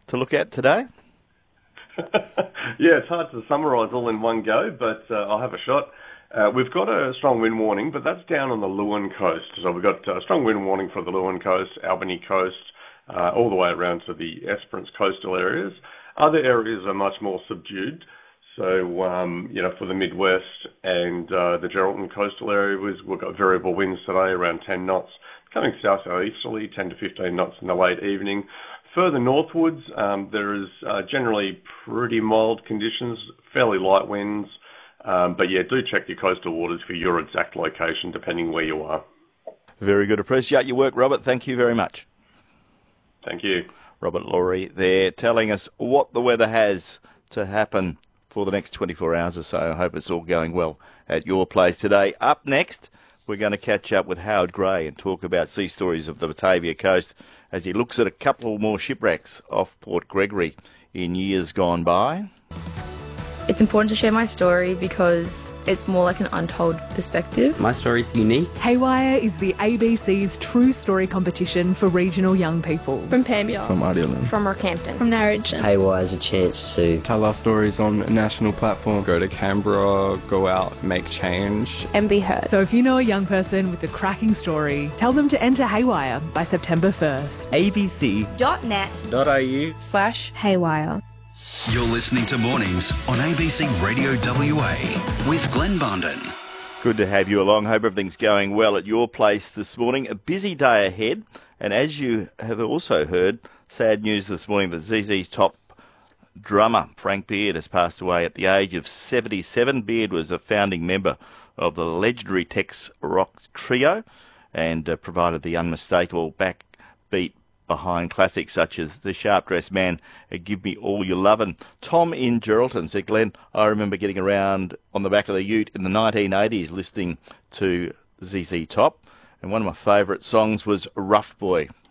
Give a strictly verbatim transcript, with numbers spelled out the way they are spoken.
to look at today? Yeah, it's hard to summarise all in one go, but uh, I'll have a shot. Uh, we've got a strong wind warning, but that's down on the Lewin coast. So we've got a strong wind warning for the Lewin coast, Albany coast, uh, all the way around to the Esperance coastal areas. Other areas are much more subdued. So, um, you know, for the Midwest and uh, the Geraldton coastal area, we've got variable winds today around ten knots. Coming south-easterly, ten to fifteen knots in the late evening. Further northwards, um, there is uh, generally pretty mild conditions, fairly light winds. Um, but yeah, do check your coastal waters for your exact location, depending where you are. Very good. Appreciate your work, Robert. Thank you very much. Thank you. Robert Laurie there telling us what the weather has to happen for the next twenty-four hours or so. I hope it's all going well at your place today. Up next, we're going to catch up with Howard Gray and talk about sea stories of the Batavia coast as he looks at a couple more shipwrecks off Port Gregory in years gone by. It's important to share my story because it's more like an untold perspective. My story's unique. Haywire is the A B C's true story competition for regional young people. From Pambia. From Idealand. From Rockhampton. From Narrogin. Haywire is a chance to tell our stories on a national platform. Go to Canberra, go out, make change. And be heard. So if you know a young person with a cracking story, tell them to enter Haywire by September first. abc.net.au slash Haywire. You're listening to Mornings on A B C Radio W A with Glenn Bondon. Good to have you along. Hope everything's going well at your place this morning. A busy day ahead. And as you have also heard, sad news this morning that Z Z's top drummer, Frank Beard, has passed away at the age of seventy-seven. Beard was a founding member of the legendary Tex Rock Trio and uh, provided the unmistakable backbeat behind classics such as The Sharp Dressed Man, uh, Give Me All Your Lovin'. Tom in Geraldton said, Glenn, I remember getting around on the back of the ute in the nineteen eighties listening to Z Z Top, and one of my favourite songs was Rough Boy.